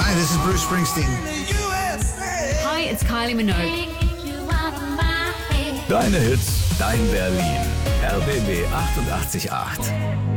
Hi, this is Bruce Springsteen. Hi, it's Kylie Minogue. Deine Hits, dein Berlin. RBB 88.8.